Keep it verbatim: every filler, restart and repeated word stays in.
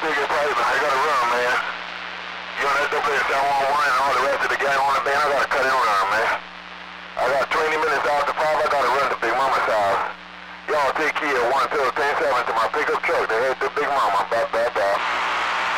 Ticket Pipe. I gotta run, man. You and that double A seven one one and all the rest of the gang on the band, I gotta cut it on her, man. I got twenty minutes after five, I gotta run to Big Mama's house. Y'all take care, one till ten seven to my pickup truck to head to Big Mama. Bye bye.